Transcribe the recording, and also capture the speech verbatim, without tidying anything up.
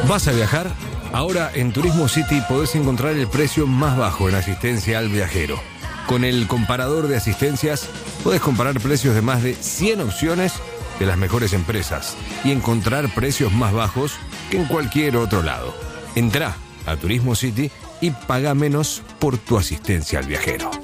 ¿Vas a viajar? Ahora en Turismo City podés encontrar el precio más bajo en asistencia al viajero. Con el comparador de asistencias podés comparar precios de más de cien opciones de las mejores empresas y encontrar precios más bajos que en cualquier otro lado. Entrá a Turismo City y paga menos por tu asistencia al viajero.